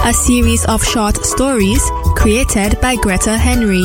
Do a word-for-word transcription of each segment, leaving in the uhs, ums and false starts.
a series of short stories created by Greta Henry.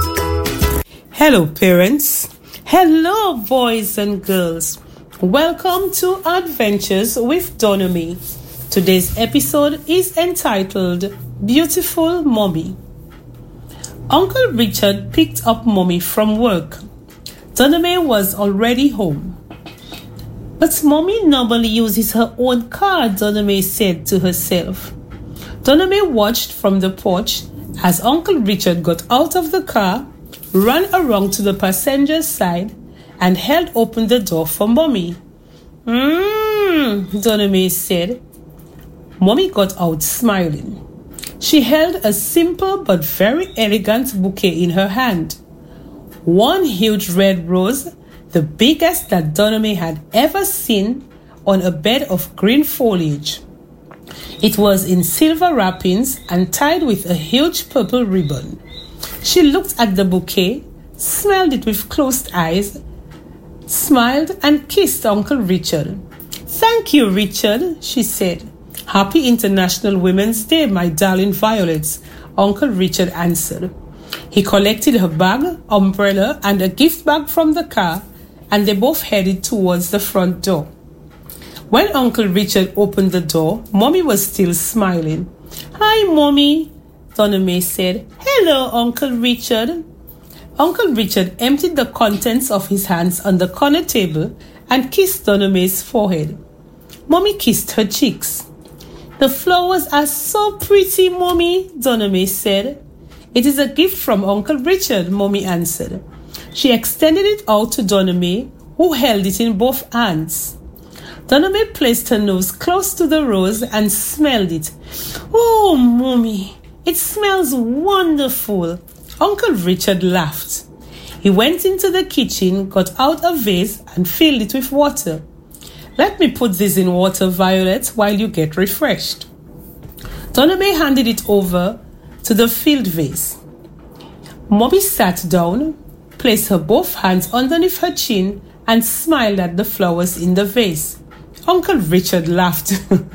Hello parents, hello boys and girls. Welcome to Adventures with Donomy. Today's episode is entitled Beautiful Mommy. Uncle Richard picked up Mommy from work. Donomy was already home. But Mommy normally uses her own car, Donomy said to herself. Donomy watched from the porch as Uncle Richard got out of the car, ran around to the passenger side, and held open the door for Mommy. Mmm, Donomy said. Mommy got out smiling. She held a simple but very elegant bouquet in her hand. One huge red rose, the biggest that Donomy had ever seen, on a bed of green foliage. It was in silver wrappings and tied with a huge purple ribbon. She looked at the bouquet, smelled it with closed eyes, smiled and kissed Uncle Richard. "Thank you, Richard," she said. "Happy International Women's Day, my darling Violets," Uncle Richard answered. He collected her bag, umbrella, and a gift bag from the car, and they both headed towards the front door. When Uncle Richard opened the door, Mommy was still smiling. "Hi, Mommy," Donomy said. "Hello, Uncle Richard." Uncle Richard emptied the contents of his hands on the corner table and kissed Donomy's forehead. Mommy kissed her cheeks. "The flowers are so pretty, Mommy," Donomy said. "It is a gift from Uncle Richard," Mommy answered. She extended it out to Donomy, who held it in both hands. Donomy placed her nose close to the rose and smelled it. "Oh, Mommy, it smells wonderful." Uncle Richard laughed. He went into the kitchen, got out a vase, and filled it with water. "Let me put this in water, Violet, while you get refreshed." Donomy handed it over to the filled vase. Mommy sat down, placed her both hands underneath her chin, and smiled at the flowers in the vase. Uncle Richard laughed.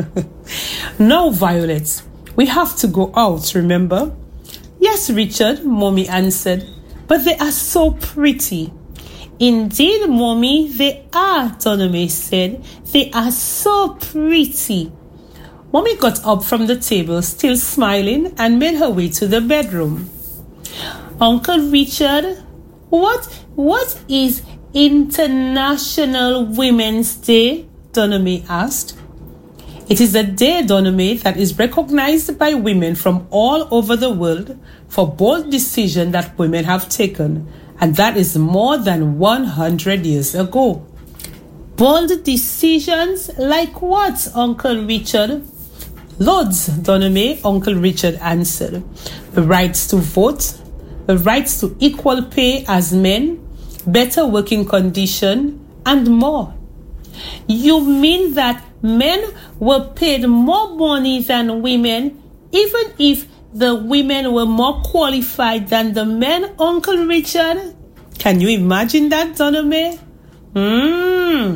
"Now, Violet, we have to go out, remember?" "Yes, Richard," Mommy answered, "but they are so pretty." "Indeed, Mommy, they are," Donomy said. "They are so pretty." Mommy got up from the table, still smiling, and made her way to the bedroom. "Uncle Richard, what what is International Women's Day?" Donomy asked. "It is a day, Donomy, that is recognized by women from all over the world for bold decisions that women have taken, and that is more than one hundred years ago." "Bold decisions like what, Uncle Richard?" "Loads, Donomy," Uncle Richard answered. "The rights to vote, the rights to equal pay as men, better working condition, and more." "You mean that men were paid more money than women, even if the women were more qualified than the men, Uncle Richard?" "Can you imagine that, Donomy?" Mmm.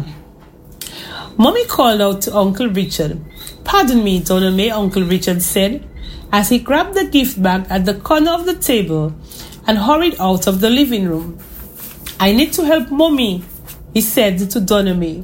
Mommy called out to Uncle Richard. "Pardon me, Donomy," Uncle Richard said, as he grabbed the gift bag at the corner of the table and hurried out of the living room. "I need to help Mommy," he said to Donomy.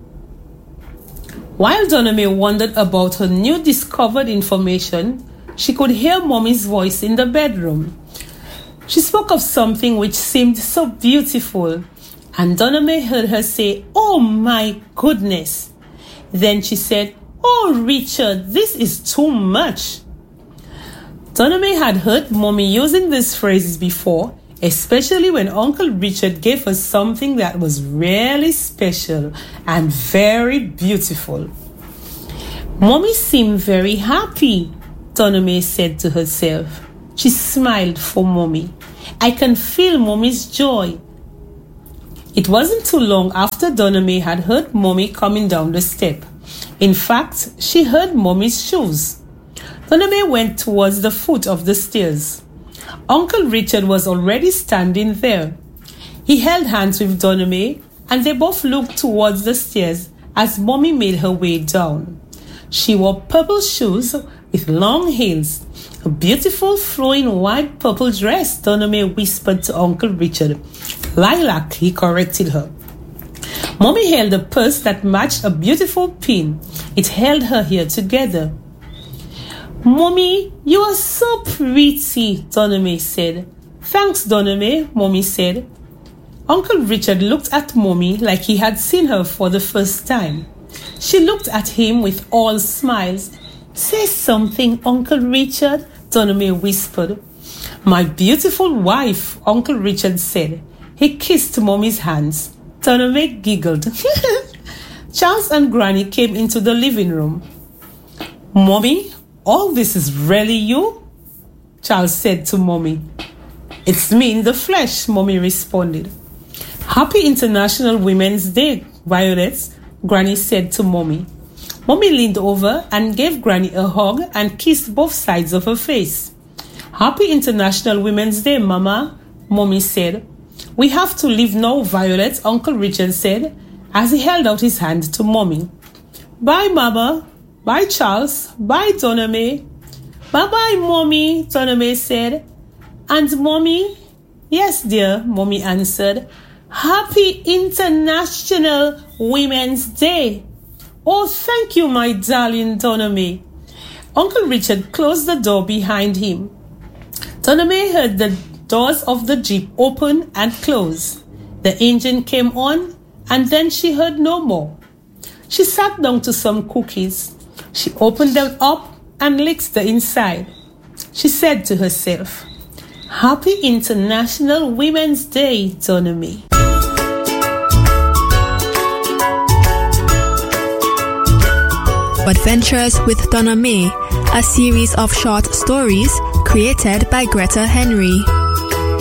While Donomy wondered about her new discovered information, she could hear Mommy's voice in the bedroom. She spoke of something which seemed so beautiful, and Donomy heard her say, "Oh my goodness." Then she said, "Oh, Richard, this is too much." Donomy had heard Mommy using these phrases before, especially when Uncle Richard gave her something that was really special and very beautiful. "Mommy seemed very happy," Donomy said to herself. She smiled for Mommy. "I can feel Mommy's joy." It wasn't too long after Donomy had heard Mommy coming down the step. In fact, she heard Mommy's shoes. Donomy went towards the foot of the stairs. Uncle Richard was already standing there. He held hands with Donomy, and they both looked towards the stairs as Mommy made her way down. She wore purple shoes with long heels. A beautiful flowing white purple dress, Donome whispered to Uncle Richard. Lilac, he corrected her. Mommy held a purse that matched a beautiful pin. It held her hair together. Mommy, you are so pretty, Donome said. Thanks, Donome, Mommy said. Uncle Richard looked at Mommy like he had seen her for the first time. She looked at him with all smiles. Say something, Uncle Richard, Donome whispered. My beautiful wife, Uncle Richard said. He kissed Mommy's hands. Donome giggled. Charles and Granny came into the living room. Mommy, all this is really you? Charles said to Mommy. It's me in the flesh, Mommy responded. Happy International Women's Day, Violet, Granny said to Mommy. Mommy leaned over and gave Granny a hug and kissed both sides of her face. Happy International Women's Day, Mama, Mommy said. We have to leave now, Violet, Uncle Richard said, as he held out his hand to Mommy. Bye, Mama. Bye, Charles. Bye, Donome. Bye-bye, Mommy, Donome said. And Mommy? Yes, dear, Mommy answered. Happy International Women's Day. Oh, thank you, my darling Donome. Uncle Richard closed the door behind him. Donome heard the doors of the jeep open and close. The engine came on, and then she heard no more. She sat down to some cookies. She opened them up and licked the inside. She said to herself, Happy International Women's Day, Donome. Adventures with Donome, a series of short stories created by Greta Henry.